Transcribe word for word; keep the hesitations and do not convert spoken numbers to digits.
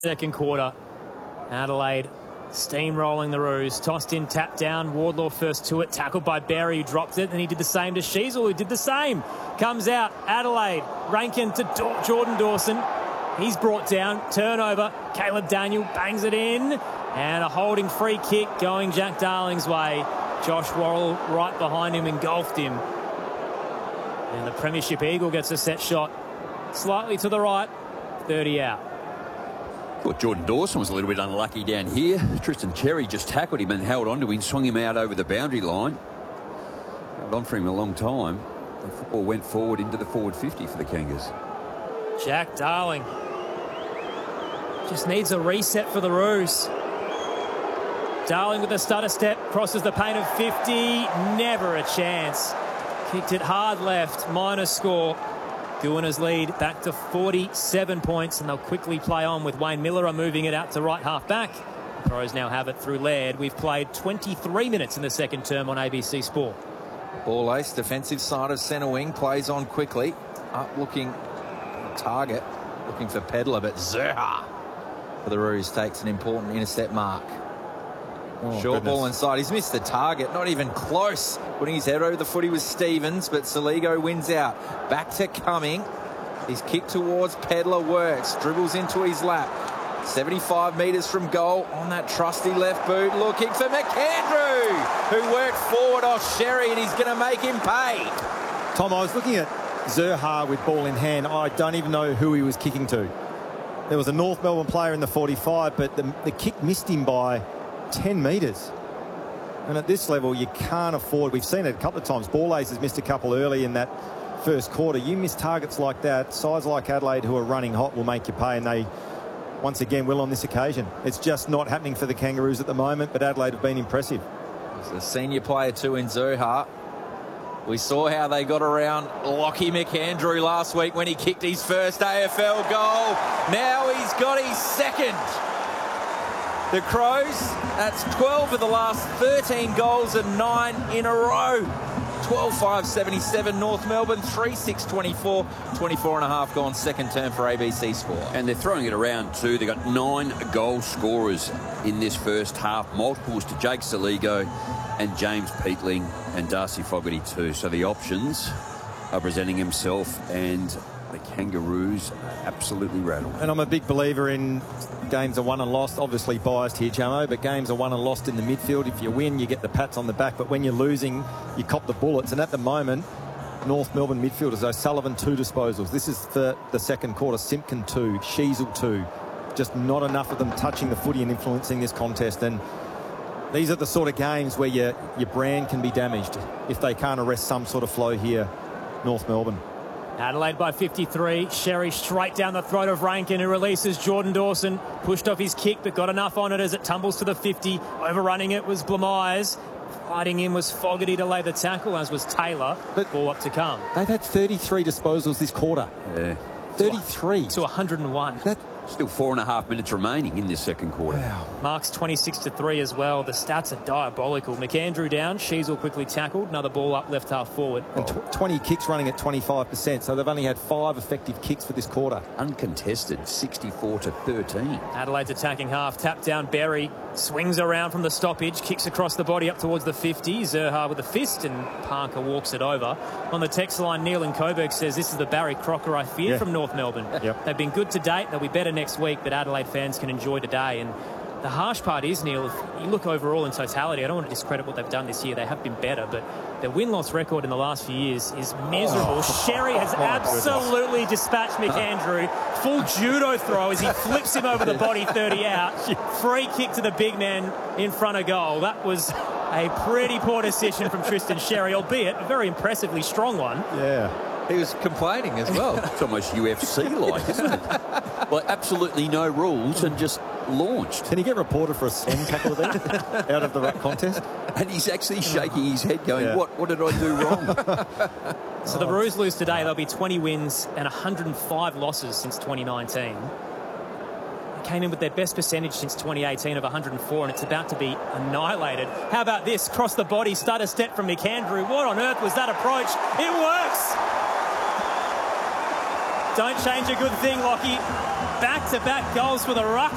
Second quarter, Adelaide steamrolling the Roos. Tossed in, tapped down. Wardlaw first to it. Tackled by Berry, who dropped it. And he did the same to Sheasel, who did the same. Comes out. Adelaide. Rankin to Do Jordan Dawson. He's brought down. Turnover. Caleb Daniel bangs it in. And a holding free kick going Jack Darling's way. Josh Worrell right behind him, engulfed him. And the Premiership Eagle gets a set shot. Slightly to the right. thirty out. Well, Jordan Dawson was a little bit unlucky down here. Tristan Cherry just tackled him and held on to him, swung him out over the boundary line. Held on for him a long time. The football went forward into the forward fifty for the Kangas. Jack Darling just needs a reset for the Roos. Darling with a stutter step, crosses the paint of fifty. Never a chance. Kicked it hard left, minus score. Gooners lead back to forty-seven points, and they'll quickly play on with Wayne Miller moving it out to right half back. Crows now have it through Laird. We've played twenty-three minutes in the second term on A B C Sport. Ball ace, defensive side of centre wing, plays on quickly. Up looking target, looking for Pedler, but Zerha for the Roos takes an important intercept mark. Oh, Short goodness. Ball inside. He's missed the target. Not even close. Putting his head over the footy was Stevens, but Saligo wins out. Back to Cumming. His kick towards Pedler works. Dribbles into his lap. seventy-five metres from goal on that trusty left boot. Looking for McAndrew, who worked forward off Sherry, and he's going to make him pay. Tom, I was looking at Zerha with ball in hand. I don't even know who he was kicking to. There was a North Melbourne player in the forty-five, but the, the kick missed him by ten metres. And at this level, you can't afford. We've seen it a couple of times. Ball Ace has missed a couple early in that first quarter. You miss targets like that, sides like Adelaide who are running hot will make you pay, and they once again will on this occasion. It's just not happening for the Kangaroos at the moment, but Adelaide have been impressive. There's a senior player too in Zerha. We saw how they got around Lockie McAndrew last week when he kicked his first A F L goal. Now he's got his second. The Crows, that's twelve of the last thirteen goals and nine in a row. twelve five seventy-seven North Melbourne, three six twenty-four, twenty-four and a half gone second term for A B C Sport. And they're throwing it around too. They've got nine goal scorers in this first half. Multiples to Jake Saligo and James Peatling and Darcy Fogarty too. So the options are presenting himself, and the Kangaroos are absolutely rattled. And I'm a big believer in games are won and lost. Obviously biased here, Jamo, but games are won and lost in the midfield. If you win, you get the pats on the back, but when you're losing, you cop the bullets. And at the moment, North Melbourne midfielders, O'Sullivan, two disposals. This is for the second quarter. Simpkin, two. Sheasel, two. Just not enough of them touching the footy and influencing this contest. And these are the sort of games where your, your brand can be damaged if they can't arrest some sort of flow here, North Melbourne. Adelaide by fifty-three. Sherry straight down the throat of Rankin, who releases Jordan Dawson. Pushed off his kick, but got enough on it as it tumbles to the fifty. Overrunning it was Blamires. Fighting in was Fogarty to lay the tackle, as was Taylor. But ball up to come. They've had thirty-three disposals this quarter. Yeah. thirty-three. To one hundred and one. That Still four and a half minutes remaining in this second quarter. Wow. Marks twenty-six to three as well. The stats are diabolical. McAndrew down. Sheasel quickly tackled. Another ball up left half forward. And tw twenty kicks running at twenty-five percent. So they've only had five effective kicks for this quarter. Uncontested, sixty-four to thirteen. Adelaide's attacking half. Tap down Berry. Swings around from the stoppage. Kicks across the body up towards the fifty. Zerha with a fist, and Parker walks it over. On the text line, Neil and Coburg says this is the Barry Crocker I fear yeah. from North Melbourne. Yep. They've been good to date. They'll be better next week, but Adelaide fans can enjoy today. And the harsh part is, Neil, if you look overall in totality, I don't want to discredit what they've done this year. They have been better, but their win-loss record in the last few years is miserable. Oh. Sherry has oh, absolutely dispatched McAndrew. Full judo throw as he flips him over the body, thirty out. Free kick to the big man in front of goal. That was a pretty poor decision from Tristan Sherry, albeit a very impressively strong one. Yeah. He was complaining as well. It's almost U F C-like, isn't it? Like absolutely no rules and just launched. Can he get reported for a swing tackle there out of the right contest? And he's actually shaking his head going, yeah. what, what did I do wrong? So the Roos lose today. There'll be twenty wins and one hundred and five losses since twenty nineteen. They came in with their best percentage since twenty eighteen of one hundred and four, and it's about to be annihilated. How about this? Cross the body, stutter step from McAndrew. What on earth was that approach? It works! Don't change a good thing, Lockie. Back-to-back goals for the Ruck.